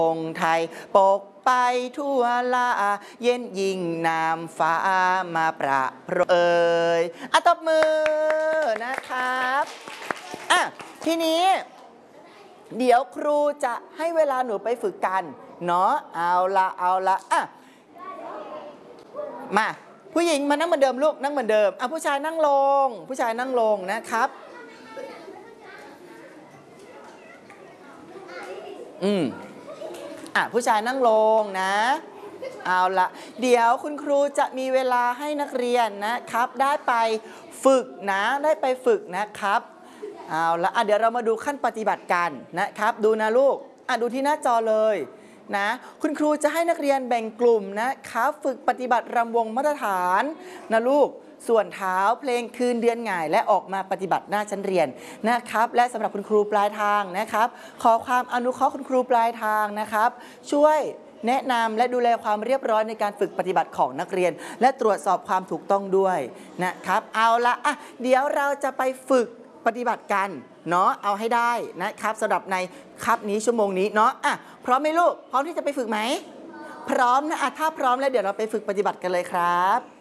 องค์ไทยปกไปทั่วลาเย็นยิ่งน้ำฟ้ามาประโปรยตบมือนะครับทีนี้เดี๋ยวครูจะให้เวลาหนูไปฝึกกันเนาะเอาละมาผู้หญิงมานั่งเหมือนเดิมลูกนั่งเหมือนเดิมผู้ชายนั่งลงนะครับผู้ชายนั่งลงนะเอาละเดี๋ยวคุณครูจะมีเวลาให้นักเรียนนะครับได้ไปฝึกนะครับเอาละเดี๋ยวเรามาดูขั้นปฏิบัติกันนะครับดูนะลูกดูที่หน้าจอเลยนะคุณครูจะให้นักเรียนแบ่งกลุ่มนะครับฝึกปฏิบัติรำวงมาตรฐานนะลูกส่วนเท้าเพลงคืนเดือนหง่ายและออกมาปฏิบัติหน้าชั้นเรียนนะครับและสำหรับคุณครูปลายทางนะครับขอความอนุเคราะห์คุณครูปลายทางนะครับช่วยแนะนำและดูแลความเรียบร้อยในการฝึกปฏิบัติของนักเรียนและตรวจสอบความถูกต้องด้วยนะครับเอาละเดี๋ยวเราจะไปฝึกปฏิบัติกันเนาะเอาให้ได้นะครับสำหรับในคาบนี้ชั่วโมงนี้เนาะพร้อมไหมลูกพร้อมที่จะไปฝึกไหมพร้อมนะถ้าพร้อมแล้วเดี๋ยวเราไปฝึกปฏิบัติกันเลยครับ